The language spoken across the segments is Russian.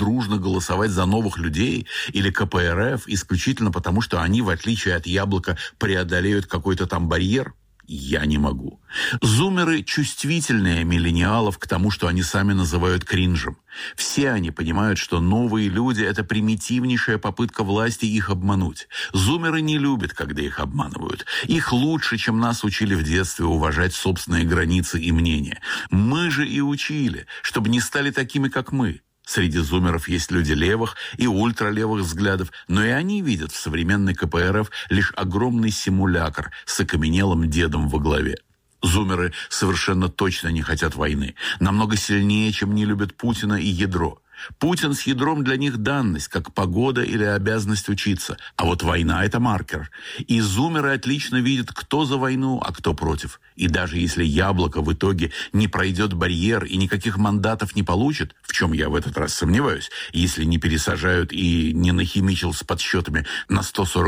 дружно голосовать за новых людей или КПРФ исключительно потому, что они, в отличие от Яблока, преодолеют какой-то там барьер? Я не могу. Зумеры чувствительнее миллениалов к тому, что они сами называют кринжем. Все они понимают, что новые люди – это примитивнейшая попытка власти их обмануть. Зумеры не любят, когда их обманывают. Их лучше, чем нас учили в детстве, уважать собственные границы и мнения. Мы же и учили, чтобы не стали такими, как мы. Среди зумеров есть люди левых и ультралевых взглядов, но и они видят в современной КПРФ лишь огромный симулякр с окаменелым дедом во главе. Зумеры совершенно точно не хотят войны. Намного сильнее, чем не любят Путина и ядро. Путин с ядром для них данность, как погода или обязанность учиться. А вот война – это маркер. И зумеры отлично видят, кто за войну, а кто против. И даже если Яблоко в итоге не пройдет барьер и никаких мандатов не получит, в чем я в этот раз сомневаюсь, если не пересажают и не нахимичил с подсчетами на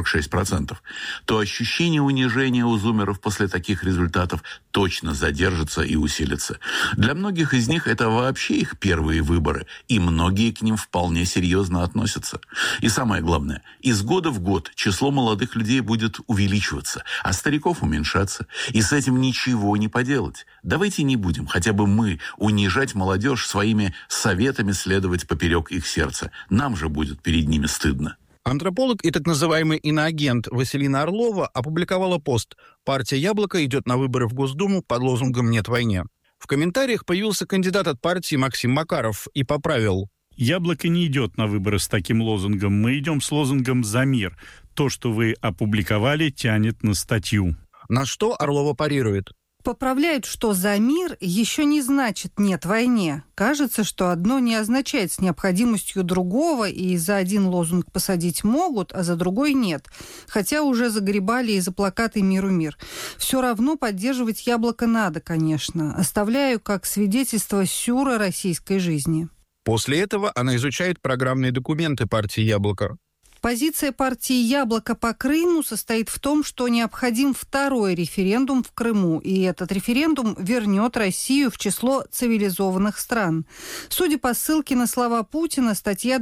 146%, то ощущение унижения у зумеров после таких результатов точно задержится и усилится. Для многих из них это вообще их первые выборы, и многие к ним вполне серьезно относятся. И самое главное, из года в год число молодых людей будет увеличиваться, а стариков уменьшаться. И с этим ничего не поделать. Давайте не будем, хотя бы мы, унижать молодежь своими советами следовать поперек их сердца. Нам же будет перед ними стыдно. Антрополог и так называемый иноагент Василина Орлова опубликовала пост «Партия Яблоко идет на выборы в Госдуму под лозунгом «Нет войне». В комментариях появился кандидат от партии Максим Макаров и поправил: «Яблоко не идет на выборы с таким лозунгом. Мы идем с лозунгом «За мир». То, что вы опубликовали, тянет на статью». На что Орлова парирует: поправляют, что «за мир» еще не значит «нет войне». Кажется, что одно не означает с необходимостью другого, и за один лозунг посадить могут, а за другой нет. Хотя уже загребали и за плакаты «Миру мир». Все равно поддерживать Яблоко надо, конечно. Оставляю как свидетельство сюра российской жизни. После этого она изучает программные документы партии Яблоко. Позиция партии «Яблоко» по Крыму состоит в том, что необходим второй референдум в Крыму, и этот референдум вернет Россию в число цивилизованных стран. Судя по ссылке на слова Путина, статья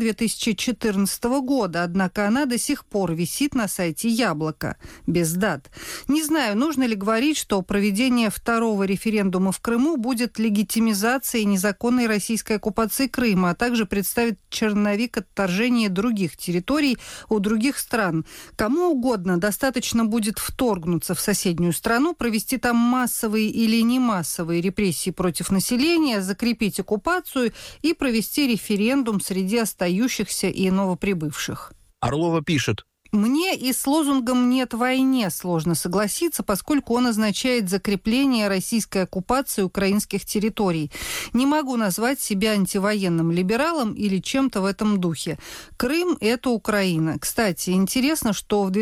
2014 года, однако она до сих пор висит на сайте «Яблоко», без дат. Не знаю, нужно ли говорить, что проведение второго референдума в Крыму будет легитимизацией незаконной российской оккупации Крыма, а также представит черновик отторжения других территорий у других стран. Кому угодно достаточно будет вторгнуться в соседнюю страну, провести там массовые или не массовые репрессии против населения, закрепить оккупацию и провести референдум среди остающихся и новоприбывших. Орлова пишет: Мне и с лозунгом «нет войне» сложно согласиться, поскольку он означает закрепление российской оккупации украинских территорий. Не могу назвать себя антивоенным либералом или чем-то в этом духе. Крым – это Украина. Кстати, интересно, что в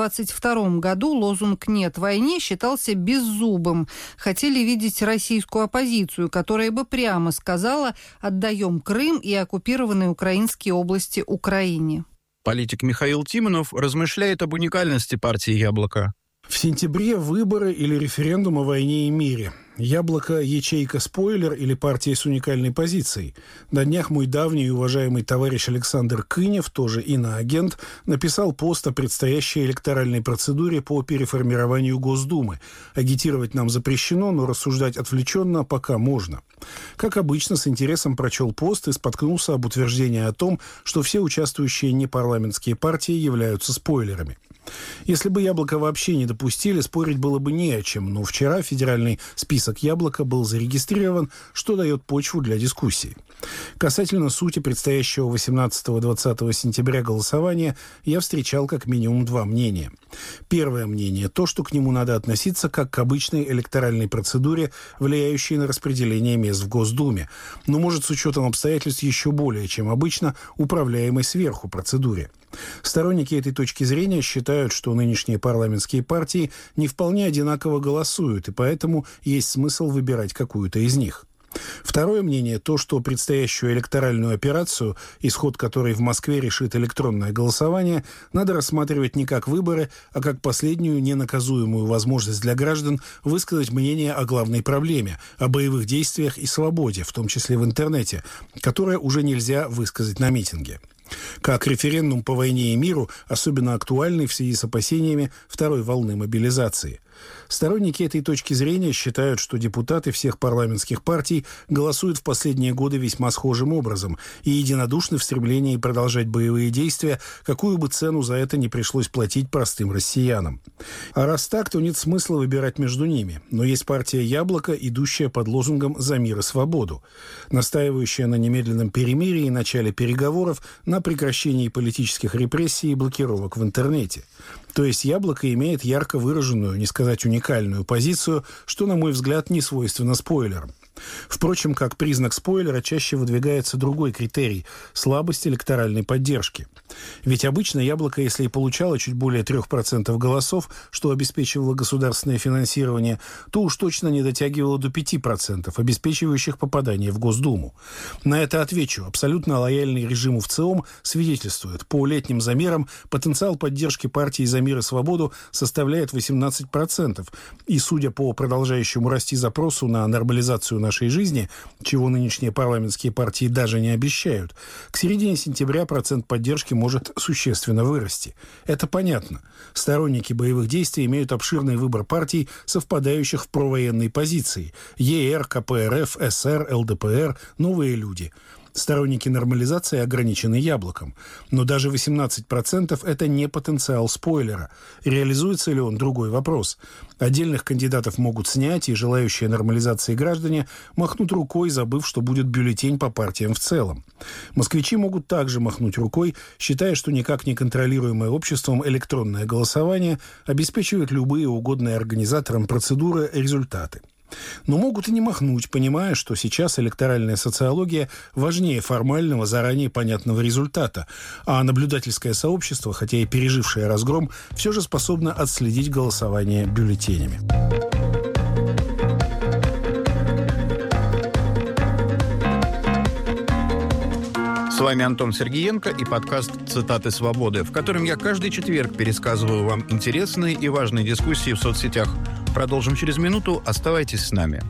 2022 году лозунг «нет войне» считался беззубым. Хотели видеть российскую оппозицию, которая бы прямо сказала «отдаем Крым и оккупированные украинские области Украине». Политик Михаил Тимонов размышляет об уникальности партии «Яблоко». В сентябре выборы или референдум о войне и мире. Яблоко – ячейка-спойлер или партия с уникальной позицией. На днях мой давний и уважаемый товарищ Александр Кынев, тоже иноагент, написал пост о предстоящей электоральной процедуре по переформированию Госдумы. Агитировать нам запрещено, но рассуждать отвлеченно пока можно. Как обычно, с интересом прочел пост и споткнулся об утверждении о том, что все участвующие непарламентские партии являются спойлерами. Если бы «Яблоко» вообще не допустили, спорить было бы не о чем, но вчера федеральный список «Яблоко» был зарегистрирован, что дает почву для дискуссии. Касательно сути предстоящего 18-20 сентября голосования я встречал как минимум два мнения. Первое мнение – то, что к нему надо относиться как к обычной электоральной процедуре, влияющей на распределение мест в Госдуме, но, может, с учетом обстоятельств еще более, чем обычно, управляемой сверху процедуре. Сторонники этой точки зрения считают, что нынешние парламентские партии не вполне одинаково голосуют, и поэтому есть смысл выбирать какую-то из них. Второе мнение – то, что предстоящую электоральную операцию, исход которой в Москве решит электронное голосование, надо рассматривать не как выборы, а как последнюю ненаказуемую возможность для граждан высказать мнение о главной проблеме, о боевых действиях и свободе, в том числе в интернете, которое уже нельзя высказать на митинге. Как референдум по войне и миру, особенно актуальный в связи с опасениями второй волны мобилизации. Сторонники этой точки зрения считают, что депутаты всех парламентских партий голосуют в последние годы весьма схожим образом и единодушны в стремлении продолжать боевые действия, какую бы цену за это не пришлось платить простым россиянам. А раз так, то нет смысла выбирать между ними. Но есть партия «Яблоко», идущая под лозунгом «За мир и свободу», настаивающая на немедленном перемирии и начале переговоров, на прекращении политических репрессий и блокировок в интернете. То есть «Яблоко» имеет ярко выраженную, не сказать уникальную позицию, что, на мой взгляд, не свойственно спойлерам. Впрочем, как признак спойлера чаще выдвигается другой критерий – слабость электоральной поддержки. Ведь обычно «Яблоко», если и получало чуть более 3% голосов, что обеспечивало государственное финансирование, то уж точно не дотягивало до 5%, обеспечивающих попадание в Госдуму. На это отвечу. Абсолютно лояльный режиму в ЦИОМ свидетельствует. По летним замерам потенциал поддержки партии «За мир и свободу» составляет 18%. И, судя по продолжающему расти запросу на нормализацию нашей жизни, чего нынешние парламентские партии даже не обещают, к середине сентября процент поддержки может существенно вырасти. Это понятно. Сторонники боевых действий имеют обширный выбор партий, совпадающих в провоенной позиции. ЕР, КПРФ, СР, ЛДПР, новые люди. Сторонники нормализации ограничены «Яблоком». Но даже 18% – это не потенциал спойлера. Реализуется ли он – другой вопрос. Отдельных кандидатов могут снять, и желающие нормализации граждане махнут рукой, забыв, что будет бюллетень по партиям в целом. Москвичи могут также махнуть рукой, считая, что никак не контролируемое обществом электронное голосование обеспечивает любые угодные организаторам процедуры результаты. Но могут и не махнуть, понимая, что сейчас электоральная социология важнее формального, заранее понятного результата, а наблюдательское сообщество, хотя и пережившее разгром, все же способно отследить голосование бюллетенями. С вами Антон Сергиенко и подкаст «Цитаты свободы», в котором я каждый четверг пересказываю вам интересные и важные дискуссии в соцсетях. Продолжим через минуту. Оставайтесь с нами.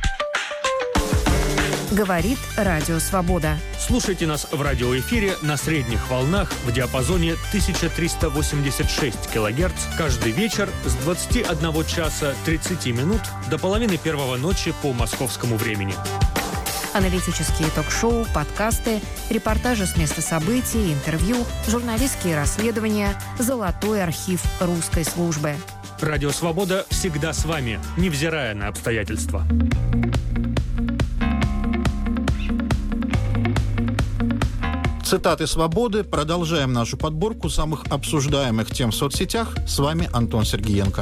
Говорит Радио Свобода. Слушайте нас в радиоэфире на средних волнах в диапазоне 1386 кГц каждый вечер с 21 часа 30 минут до половины первого ночи по московскому времени. Аналитические ток-шоу, подкасты, репортажи с места событий, интервью, журналистские расследования, золотой архив русской службы. Радио «Свобода» всегда с вами, невзирая на обстоятельства. Цитаты свободы. Продолжаем нашу подборку самых обсуждаемых тем в соцсетях. С вами Антон Сергиенко.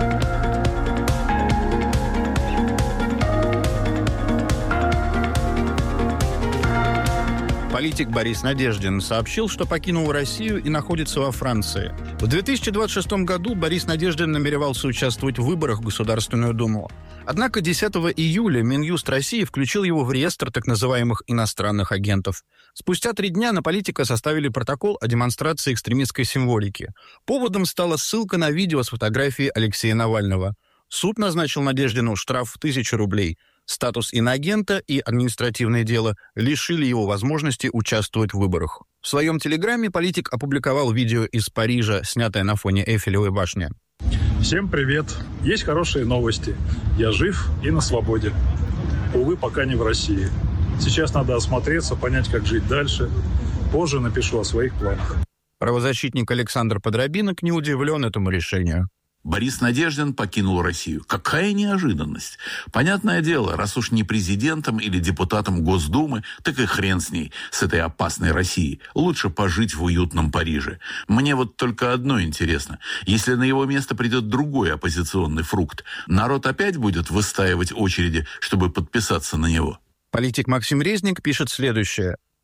Политик Борис Надеждин сообщил, что покинул Россию и находится во Франции. В 2026 году Борис Надеждин намеревался участвовать в выборах в Государственную Думу. Однако 10 июля Минюст России включил его в реестр так называемых иностранных агентов. Спустя 3 дня на политика составили протокол о демонстрации экстремистской символики. Поводом стала ссылка на видео с фотографией Алексея Навального. Суд назначил Надеждину штраф в 1000 рублей. Статус иноагента и административное дело лишили его возможности участвовать в выборах. В своем телеграме политик опубликовал видео из Парижа, снятое на фоне Эйфелевой башни. Всем привет! Есть хорошие новости. Я жив и на свободе. Увы, пока не в России. Сейчас надо осмотреться, понять, как жить дальше. Позже напишу о своих планах. Правозащитник Александр Подробинок не удивлен этому решению. Борис Надеждин покинул Россию. Какая неожиданность! Понятное дело, раз уж не президентом или депутатом Госдумы, так и хрен с ней, с этой опасной Россией. Лучше пожить в уютном Париже. Мне вот только одно интересно. Если на его место придет другой оппозиционный фрукт, народ опять будет выстаивать очереди, чтобы подписаться на него? Политик Максим Резник пишет следующее.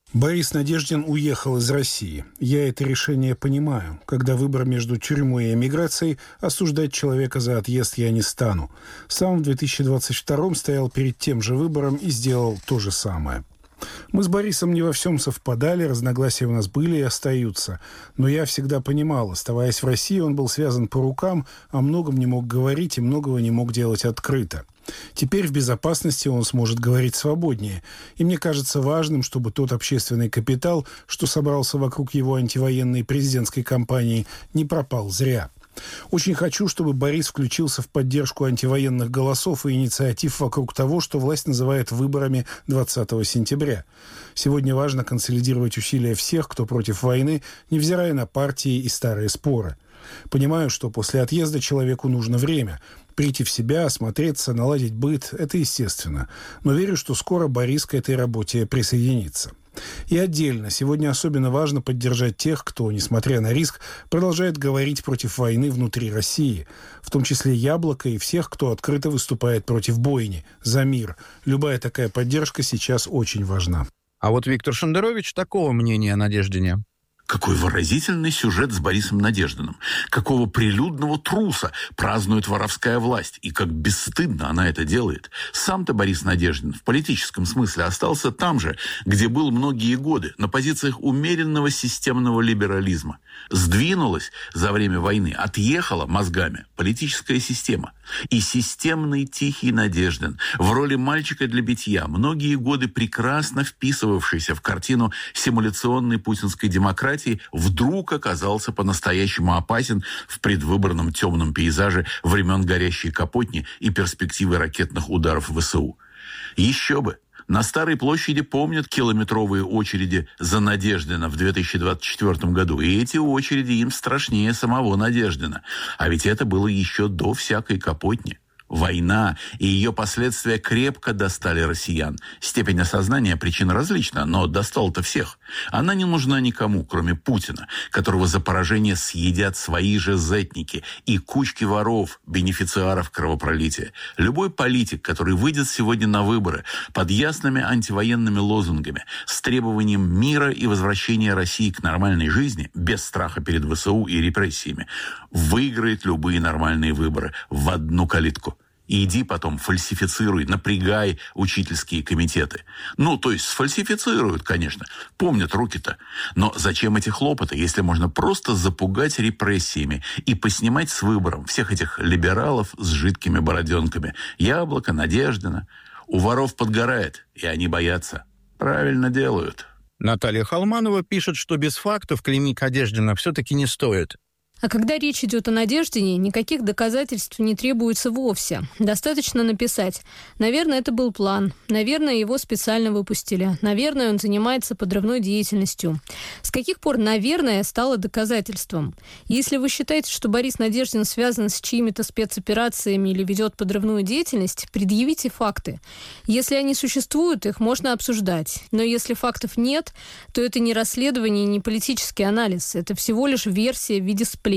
Борис Надеждин уехал из России. Я это решение понимаю. Когда выбор между тюрьмой и эмиграцией, осуждать человека за отъезд я не стану. Сам в 2022 стоял перед тем же выбором и сделал то же самое. Мы с Борисом не во всем совпадали, разногласия у нас были и остаются. Но я всегда понимал, оставаясь в России, он был связан по рукам, о многом не мог говорить и многого не мог делать открыто. Теперь в безопасности он сможет говорить свободнее. И мне кажется важным, чтобы тот общественный капитал, что собрался вокруг его антивоенной президентской кампании, не пропал зря. Очень хочу, чтобы Борис включился в поддержку антивоенных голосов и инициатив вокруг того, что власть называет выборами 20 сентября. Сегодня важно консолидировать усилия всех, кто против войны, невзирая на партии и старые споры. Понимаю, что после отъезда человеку нужно время. Прийти в себя, осмотреться, наладить быт – это естественно. Но верю, что скоро Борис к этой работе присоединится. И отдельно, сегодня особенно важно поддержать тех, кто, несмотря на риск, продолжает говорить против войны внутри России, в том числе «Яблоко» и всех, кто открыто выступает против бойни, за мир. Любая такая поддержка сейчас очень важна. А вот Виктор Шендерович такого мнения о Надеждине. Какой выразительный сюжет с Борисом Надеждиным. Какого прилюдного труса празднует воровская власть. И как бесстыдно она это делает. Сам-то Борис Надеждин в политическом смысле остался там же, где был многие годы, на позициях умеренного системного либерализма. Сдвинулась за время войны, отъехала мозгами политическая система. И системный тихий Надеждин в роли мальчика для битья, многие годы прекрасно вписывавшийся в картину симуляционной путинской демократии, вдруг оказался по-настоящему опасен в предвыборном темном пейзаже времен горящей Капотни и перспективы ракетных ударов ВСУ. Еще бы! На Старой площади помнят километровые очереди за Надеждина в 2024 году. И эти очереди им страшнее самого Надеждина. А ведь это было еще до всякой Капотни. Война и ее последствия крепко достали россиян. Степень осознания причин различна, но достала-то всех. Она не нужна никому, кроме Путина, которого за поражение съедят свои же зетники и кучки воров, бенефициаров кровопролития. Любой политик, который выйдет сегодня на выборы под ясными антивоенными лозунгами, с требованием мира и возвращения России к нормальной жизни, без страха перед ВСУ и репрессиями, выиграет любые нормальные выборы в одну калитку. И иди потом, фальсифицируй, напрягай учительские комитеты. Ну, то есть сфальсифицируют, конечно. Помнят руки-то. Но зачем эти хлопоты, если можно просто запугать репрессиями и поснимать с выбором всех этих либералов с жидкими бороденками? Яблоко, Надеждина. У воров подгорает, и они боятся. Правильно делают. Наталья Холманова пишет, что без фактов клеймить Надеждина все-таки не стоит. А когда речь идет о Надеждине, никаких доказательств не требуется вовсе. Достаточно написать: наверное, это был план, наверное, его специально выпустили, наверное, он занимается подрывной деятельностью. С каких пор «наверное» стало доказательством? Если вы считаете, что Борис Надеждин связан с чьими-то спецоперациями или ведет подрывную деятельность, предъявите факты. Если они существуют, их можно обсуждать. Но если фактов нет, то это не расследование, не политический анализ. Это всего лишь версия в виде сплетен.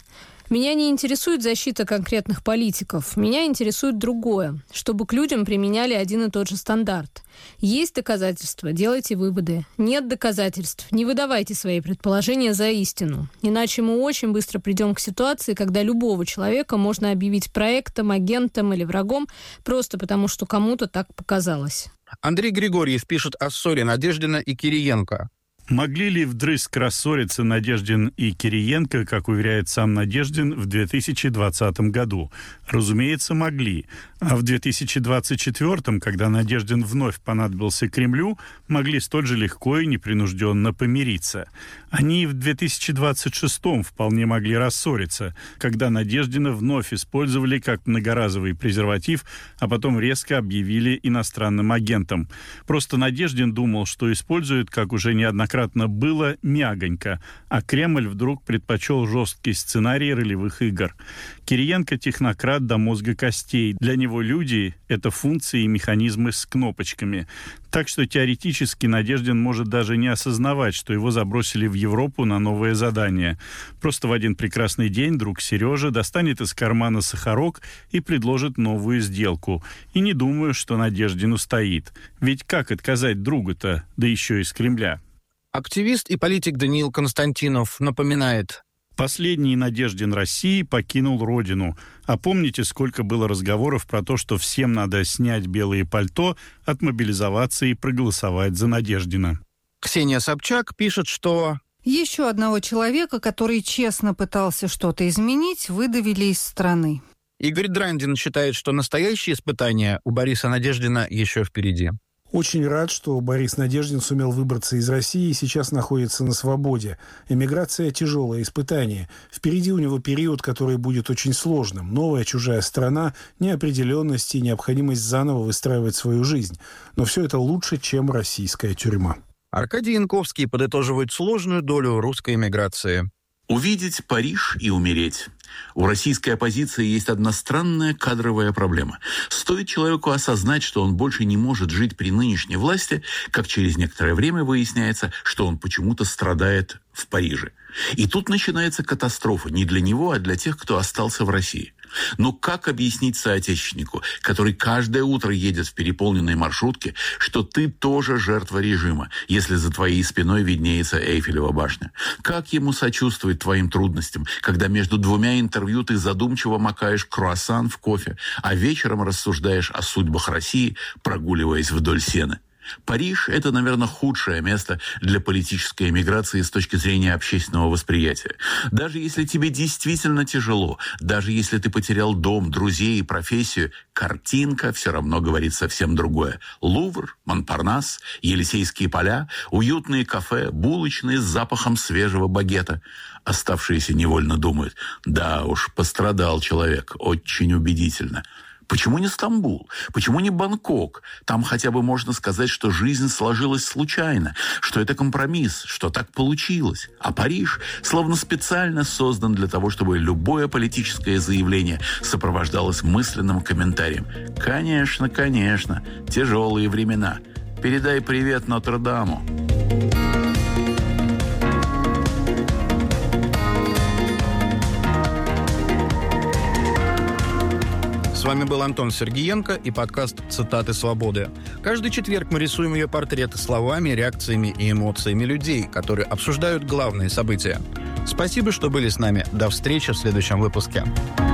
Меня не интересует защита конкретных политиков. Меня интересует другое, чтобы к людям применяли один и тот же стандарт. Есть доказательства – делайте выводы. Нет доказательств – не выдавайте свои предположения за истину. Иначе мы очень быстро придем к ситуации, когда любого человека можно объявить проектом, агентом или врагом просто потому, что кому-то так показалось. Андрей Григорьев пишет о ссоре Надеждина и Кириенко. Могли ли вдрызг рассориться Надеждин и Кириенко, как уверяет сам Надеждин, в 2020 году? Разумеется, могли. А в 2024, когда Надеждин вновь понадобился Кремлю, могли столь же легко и непринужденно помириться. Они и в 2026 вполне могли рассориться, когда Надеждина вновь использовали как многоразовый презерватив, а потом резко объявили иностранным агентом. Просто Надеждин думал, что использует, как уже неоднократно неоднократно было мягонько, а Кремль вдруг предпочел жесткий сценарий ролевых игр. Кириенко – технократ до мозга костей. Для него люди – это функции и механизмы с кнопочками. Так что теоретически Надеждин может даже не осознавать, что его забросили в Европу на новое задание. Просто в один прекрасный день друг Сережа достанет из кармана сахарок и предложит новую сделку. И не думаю, что Надеждин устоит. Ведь как отказать другу-то, да еще из Кремля? Активист и политик Даниил Константинов напоминает: Последний Надеждин России покинул родину. А помните, сколько было разговоров про то, что всем надо снять белые пальто, отмобилизоваться и проголосовать за Надеждина? Ксения Собчак пишет, что еще одного человека, который честно пытался что-то изменить, выдавили из страны. Игорь Драндин считает, что настоящие испытания у Бориса Надеждина еще впереди. Очень рад, что Борис Надеждин сумел выбраться из России и сейчас находится на свободе. Эмиграция – тяжелое испытание. Впереди у него период, который будет очень сложным. Новая чужая страна, неопределенность и необходимость заново выстраивать свою жизнь. Но все это лучше, чем российская тюрьма. Аркадий Янковский подытоживает сложную долю русской эмиграции. Увидеть Париж и умереть. У российской оппозиции есть одна странная кадровая проблема. Стоит человеку осознать, что он больше не может жить при нынешней власти, как через некоторое время выясняется, что он почему-то страдает в Париже. И тут начинается катастрофа не для него, а для тех, кто остался в России. Но как объяснить соотечественнику, который каждое утро едет в переполненной маршрутке, что ты тоже жертва режима, если за твоей спиной виднеется Эйфелева башня? Как ему сочувствовать твоим трудностям, когда между двумя интервью ты задумчиво макаешь круассан в кофе, а вечером рассуждаешь о судьбах России, прогуливаясь вдоль Сены? Париж – это, наверное, худшее место для политической эмиграции с точки зрения общественного восприятия. Даже если тебе действительно тяжело, даже если ты потерял дом, друзей и профессию, картинка все равно говорит совсем другое. Лувр, Монпарнас, Елисейские поля, уютные кафе, булочные с запахом свежего багета. Оставшиеся невольно думают: да уж, пострадал человек, очень убедительно. Почему не Стамбул? Почему не Бангкок? Там хотя бы можно сказать, что жизнь сложилась случайно, что это компромисс, что так получилось. А Париж словно специально создан для того, чтобы любое политическое заявление сопровождалось мысленным комментарием. Конечно, конечно, тяжелые времена. Передай привет Нотр-Даму. С вами был Антон Сергиенко и подкаст «Цитаты свободы». Каждый четверг мы рисуем ее портреты словами, реакциями и эмоциями людей, которые обсуждают главные события. Спасибо, что были с нами. До встречи в следующем выпуске.